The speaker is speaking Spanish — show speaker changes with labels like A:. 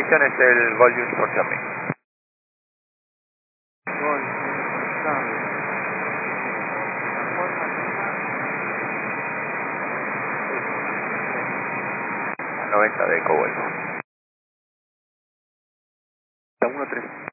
A: posición es el volume for Charlie.
B: Gol, cambio.
A: 90 de Eco vuelvo.
C: 1-3.